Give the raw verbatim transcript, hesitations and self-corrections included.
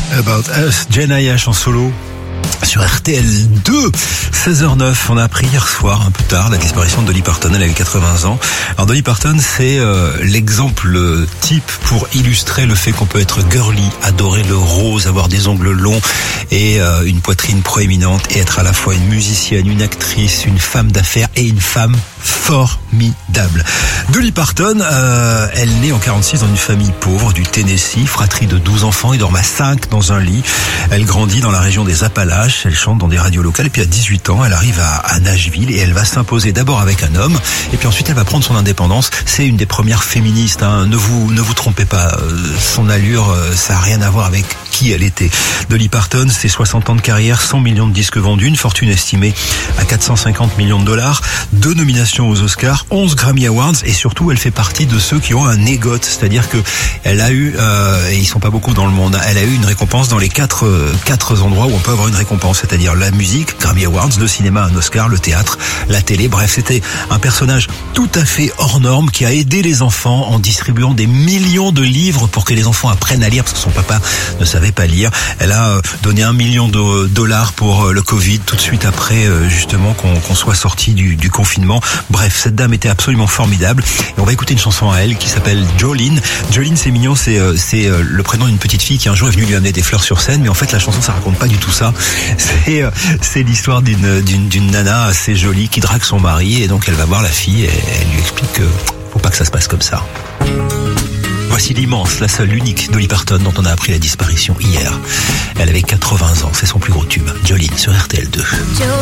About Us, Jane Ayash en solo sur R T L deux, seize heures neuf. On a appris hier soir, un peu tard, la disparition de Dolly Parton. Elle avait quatre-vingts ans. Alors Dolly Parton, c'est euh, l'exemple type pour illustrer le fait qu'on peut être girly, adorer le rose, avoir des ongles longs et euh, une poitrine proéminente et être à la fois une musicienne, une actrice, une femme d'affaires et une femme formidable. Dolly Parton, euh, elle naît en quarante-six dans une famille pauvre du Tennessee, fratrie de douze enfants, ils dorment à cinq dans un lit. Elle grandit dans la région des Appalaches, elle chante dans des radios locales et puis à dix-huit ans, elle arrive à, à Nashville et elle va s'imposer d'abord avec un homme et puis ensuite elle va prendre son indépendance. C'est une des premières féministes, hein. Ne vous ne vous trompez pas, son allure, ça n'a rien à voir avec qui elle était. Dolly Parton, c'est soixante ans de carrière, cent millions de disques vendus, une fortune estimée à quatre cent cinquante millions de dollars, deux nominations aux Oscars, onze Grammy Awards et surtout elle fait partie de ceux qui ont un égote, c'est-à-dire que elle a eu, euh, et ils sont pas beaucoup dans le monde, elle a eu une récompense dans les quatre euh, quatre endroits où on peut avoir une récompense, c'est-à-dire la musique, Grammy Awards, le cinéma, un Oscar, le théâtre, la télé, bref, c'était un personnage tout à fait hors norme qui a aidé les enfants en distribuant des millions de livres pour que les enfants apprennent à lire parce que son papa ne savait pas lire. Elle a donné un million de dollars pour le Covid tout de suite après justement qu'on, qu'on soit sorti du, du confinement. Bref, cette dame était absolument formidable. Et on va écouter une chanson à elle qui s'appelle Jolene. Jolene, c'est mignon, c'est c'est le prénom d'une petite fille qui un jour est venue lui amener des fleurs sur scène, mais en fait la chanson ça raconte pas du tout ça. C'est c'est l'histoire d'une d'une d'une nana assez jolie qui drague son mari et donc elle va voir la fille et elle lui explique que faut pas que ça se passe comme ça. Voici l'immense, la seule, l'unique Dolly Parton dont on a appris la disparition hier. Elle avait quatre-vingts ans, c'est son plus gros tube. Jolene sur R T L deux.